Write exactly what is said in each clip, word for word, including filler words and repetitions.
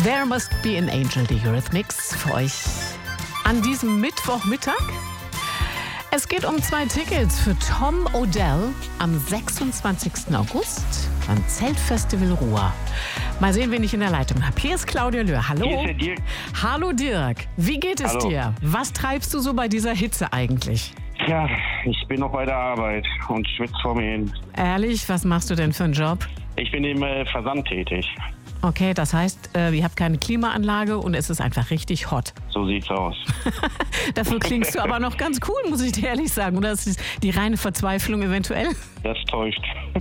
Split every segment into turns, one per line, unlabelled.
There Must Be an Angel, die Eurythmics, für euch an diesem Mittwochmittag. Es geht um zwei Tickets für Tom Odell am sechsundzwanzigsten August beim Zeltfestival Ruhr. Mal sehen, wen ich in der Leitung habe. Hier ist Claudia Löhr. Hallo.
Hier ist der Dirk.
Hallo Dirk. Wie geht es
Hallo.
dir? Was treibst du so bei dieser Hitze eigentlich?
Ja, ich bin noch bei der Arbeit und schwitze vor mir hin.
Ehrlich, was machst du denn für einen Job?
Ich bin im äh, Versand tätig.
Okay, das heißt, äh, ihr habt keine Klimaanlage und es ist einfach richtig hot.
So sieht's aus.
Dafür klingst du aber noch ganz cool, muss ich dir ehrlich sagen. Oder ist es die reine Verzweiflung eventuell?
Das täuscht.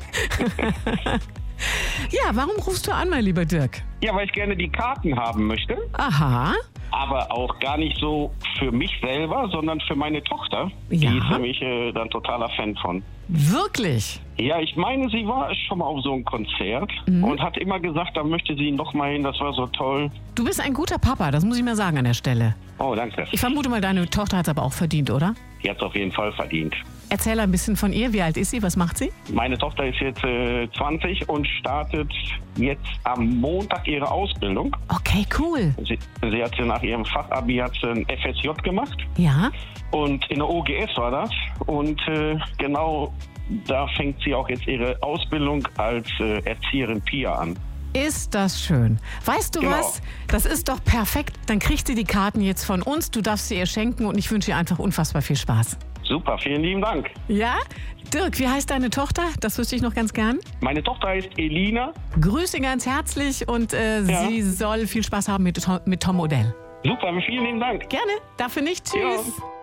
Ja, warum rufst du an, mein lieber Dirk?
Ja, weil ich gerne die Karten haben möchte.
Aha.
Aber auch gar nicht so für mich selber, sondern für meine Tochter.
Ja.
Die ist nämlich äh, da ein totaler Fan von.
Wirklich?
Ja, ich meine, sie war schon mal auf so einem Konzert
Mhm.
und hat immer gesagt, da möchte sie noch mal hin, das war so toll.
Du bist ein guter Papa, das muss ich mal sagen an der Stelle.
Oh, danke.
Ich vermute mal, deine Tochter hat es aber auch verdient, oder?
Die hat es auf jeden Fall verdient.
Erzähl ein bisschen von ihr. Wie alt ist sie? Was macht sie?
Meine Tochter ist jetzt äh, zwanzig und startet jetzt am Montag ihre Ausbildung.
Okay, cool.
Sie, sie hat nach ihrem Fachabi hat sie ein F S J gemacht
Ja?
und in der O G S war das. Und äh, genau da fängt sie auch jetzt ihre Ausbildung als äh, Erzieherin P I A an.
Ist das schön. Weißt du
Genau.
was? Das ist doch perfekt. Dann kriegt sie die Karten jetzt von uns. Du darfst sie ihr schenken und ich wünsche ihr einfach unfassbar viel Spaß.
Super, vielen lieben Dank.
Ja? Dirk, wie heißt deine Tochter? Das wüsste ich noch ganz gern.
Meine Tochter heißt Elina.
Grüß sie ganz herzlich und äh,
Ja.
sie soll viel Spaß haben mit, Tom- mit Tom Odell.
Super, vielen lieben Dank.
Gerne. Dafür nicht. Tschüss.
Ja.